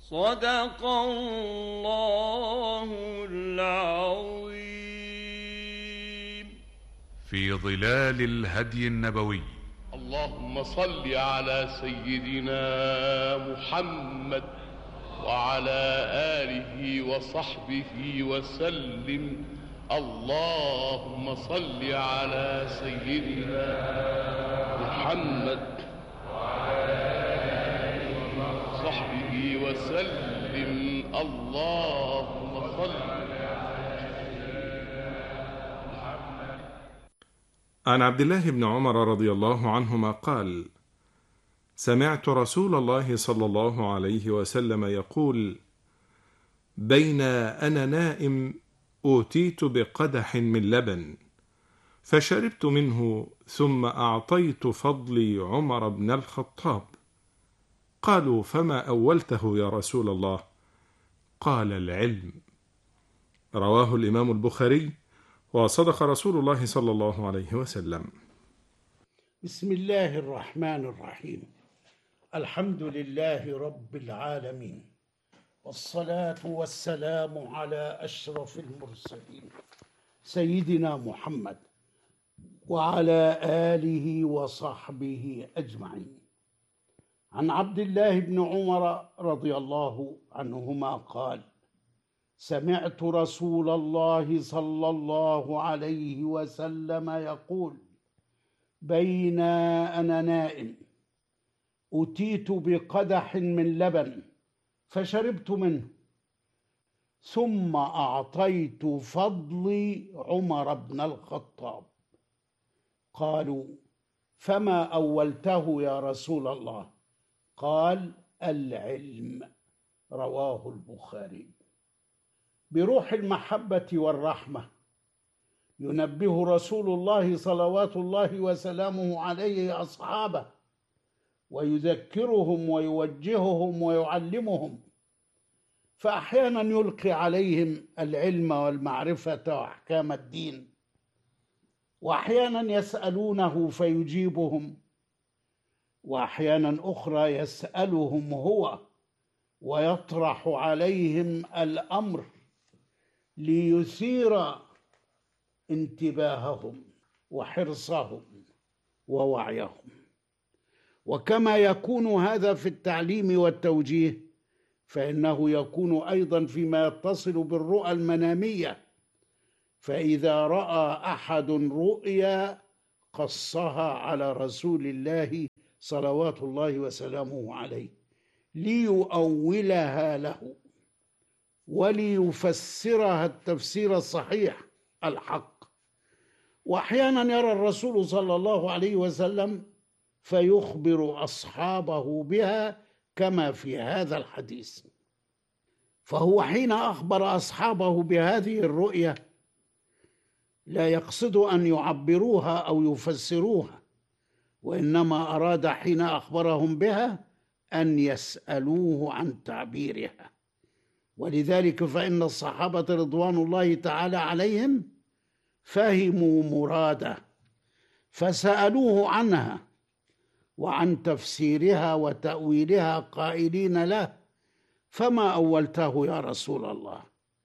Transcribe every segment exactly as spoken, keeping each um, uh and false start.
صدق الله العظيم. في ظلال الهدي النبوي. اللهم صل على سيدنا محمد وعلى آله وصحبه وسلم. اللهم صل على سيدنا محمد وعلى آله وصحبه وسلم. اللهم صل عن عبد الله بن عمر رضي الله عنهما قال: سمعت رسول الله صلى الله عليه وسلم يقول: بين أنا نائم أوتيت بقدح من لبن فشربت منه ثم أعطيت فضلي عمر بن الخطاب. قالوا: فما أولته يا رسول الله؟ قال: العلم. رواه الإمام البخاري، وصدق رسول الله صلى الله عليه وسلم. بسم الله الرحمن الرحيم. الحمد لله رب العالمين، والصلاة والسلام على أشرف المرسلين سيدنا محمد وعلى آله وصحبه أجمعين. عن عبد الله بن عمر رضي الله عنهما قال: سمعت رسول الله صلى الله عليه وسلم يقول: بين أنا نائم أتيت بقدح من لبن فشربت منه ثم أعطيت فضلي عمر بن الخطاب. قالوا: فما أولته يا رسول الله؟ قال: العلم. رواه البخاري. بروح المحبة والرحمة ينبه رسول الله صلوات الله وسلامه عليه أصحابه، ويذكرهم ويوجههم ويعلمهم، فأحيانا يلقي عليهم العلم والمعرفة وأحكام الدين، وأحيانا يسألونه فيجيبهم، وأحيانا أخرى يسألهم هو ويطرح عليهم الأمر ليثير انتباههم وحرصهم ووعيهم. وكما يكون هذا في التعليم والتوجيه، فإنه يكون أيضا فيما يتصل بالرؤى المنامية، فإذا رأى أحد رؤيا قصها على رسول الله صلوات الله وسلامه عليه ليؤولها له وليفسرها التفسير الصحيح الحق. وأحيانا يرى الرسول صلى الله عليه وسلم فيخبر أصحابه بها كما في هذا الحديث. فهو حين أخبر أصحابه بهذه الرؤيا لا يقصد أن يعبروها أو يفسروها، وإنما أراد حين أخبرهم بها أن يسألوه عن تعبيرها. ولذلك فإن الصحابة رضوان الله تعالى عليهم فهموا مراده فسألوه عنها وعن تفسيرها وتأويلها قائلين له: فما أولته يا رسول الله؟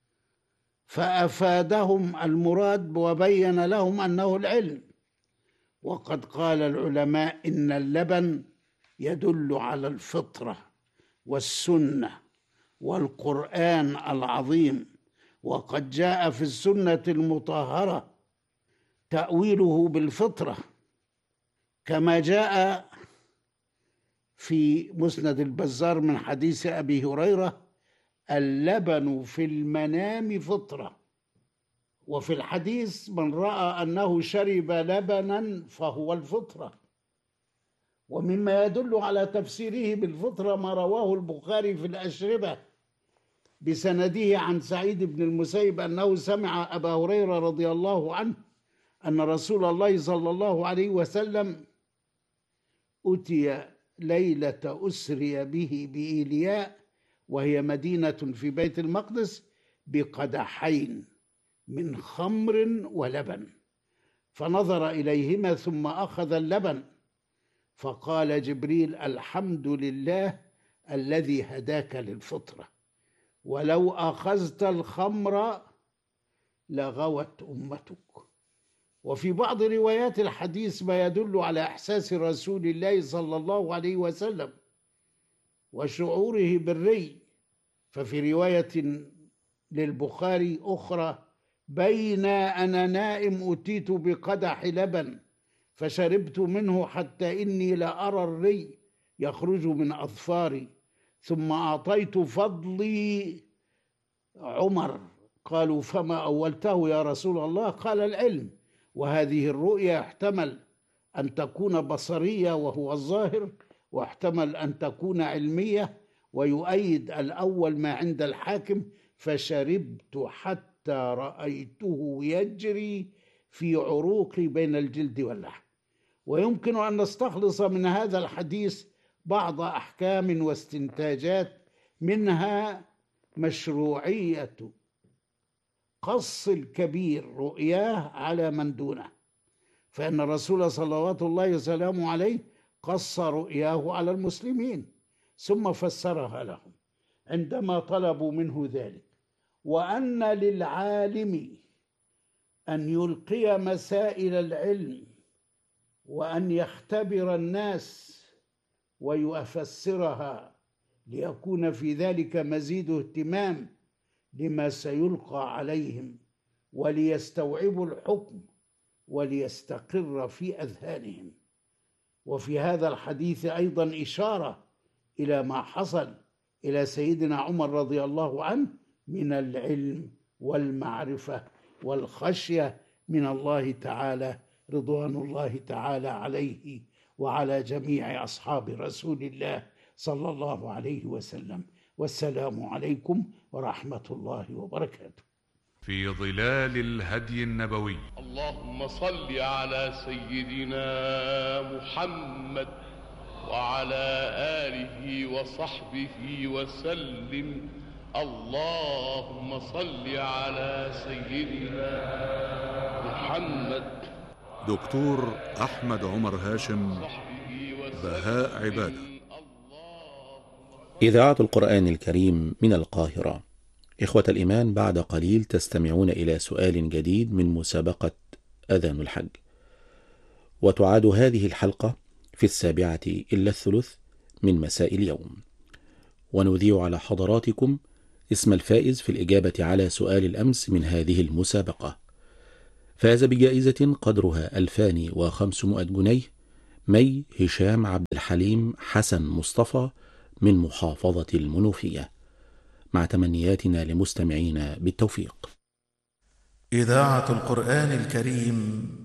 فأفادهم المراد وبين لهم أنه العلم. وقد قال العلماء إن اللبن يدل على الفطرة والسنة والقرآن العظيم، وقد جاء في السنة المطهرة تأويله بالفطرة، كما جاء في مسند البزار من حديث أبي هريرة: اللبن في المنام فطرة. وفي الحديث: من رأى أنه شرب لبنا فهو الفطرة. ومما يدل على تفسيره بالفطرة ما رواه البخاري في الأشربة بسنده عن سعيد بن المسيب أنه سمع أبا هريرة رضي الله عنه أن رسول الله صلى الله عليه وسلم أتي ليلة أسري به بإيلياء وهي مدينة في بيت المقدس بقدحين من خمر ولبن، فنظر إليهما ثم أخذ اللبن، فقال جبريل: الحمد لله الذي هداك للفطرة، ولو أخذت الخمر لغوت أمتك. وفي بعض روايات الحديث ما يدل على إحساس رسول الله صلى الله عليه وسلم وشعوره بالري. ففي رواية للبخاري أخرى: بين أنا نائم أتيت بقدح لبن فشربت منه حتى إني لأرى الري يخرج من أظفاري، ثم أعطيت فضلي عمر. قالوا: فما أولته يا رسول الله؟ قال: العلم. وهذه الرؤيا يحتمل أن تكون بصرية وهو الظاهر، واحتمل أن تكون علمية، ويؤيد الأول ما عند الحاكم: فشربت حتى رأيته يجري في عروقي بين الجلد واللحم. ويمكن أن نستخلص من هذا الحديث بعض أحكام واستنتاجات، منها مشروعية قص الكبير رؤياه على من دونه، فإن الرسول صلوات الله وسلامه عليه قص رؤياه على المسلمين ثم فسرها لهم عندما طلبوا منه ذلك. وأن للعالم أن يلقي مسائل العلم وأن يختبر الناس ويفسرها، ليكون في ذلك مزيد اهتمام لما سيلقى عليهم، وليستوعبوا الحكم وليستقر في أذهانهم. وفي هذا الحديث أيضا إشارة إلى ما حصل إلى سيدنا عمر رضي الله عنه من العلم والمعرفة والخشية من الله تعالى، رضوان الله تعالى عليه وعلى جميع أصحاب رسول الله صلى الله عليه وسلم. والسلام عليكم ورحمة الله وبركاته. في ظلال الهدي النبوي. اللهم صل على سيدنا محمد وعلى آله وصحبه وسلم. اللهم صل على سيدنا محمد. دكتور أحمد عمر هاشم، بهاء عبادة. إذاعة القرآن الكريم من القاهرة. إخوة الإيمان، بعد قليل تستمعون إلى سؤال جديد من مسابقة أذان الحج، وتعاد هذه الحلقة في السابعة إلا الثلث من مساء اليوم، ونذيع على حضراتكم اسم الفائز في الإجابة على سؤال الأمس من هذه المسابقة. فاز بجائزة قدرها ألفان وخمسمائة جنيه مي هشام عبد الحليم حسن مصطفى من محافظة المنوفية، مع تمنياتنا لمستمعينا بالتوفيق. إذاعة القرآن الكريم